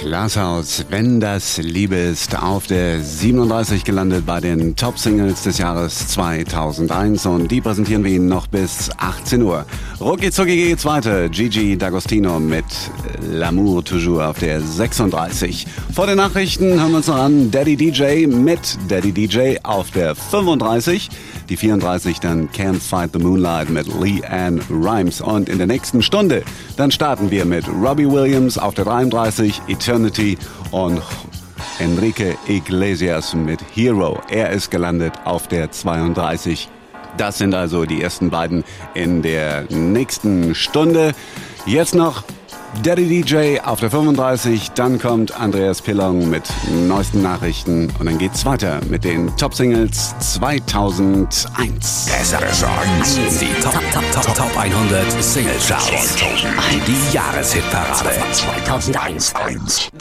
Glashaus, wenn das Liebe ist, auf der 37 gelandet bei den Top-Singles des Jahres 2001 und die präsentieren wir Ihnen noch bis 18 Uhr. Rucki zucki geht's weiter. Gigi D'Agostino mit L'amour toujours auf der 36. Vor den Nachrichten hören wir uns noch an Daddy DJ mit Daddy DJ auf der 35. Die 34 dann Can't Fight the Moonlight mit LeAnn Rimes. Und in der nächsten Stunde dann starten wir mit Robbie Williams auf der 33, Eternity und Enrique Iglesias mit Hero. Er ist gelandet auf der 32. Das sind also die ersten beiden in der nächsten Stunde. Jetzt noch Daddy DJ auf der 35, dann kommt Andreas Pillong mit neuesten Nachrichten und dann geht's weiter mit den Top-Singles 2001. Besser die Top 100 Single-Charts. Die Jahreshitparade 2001.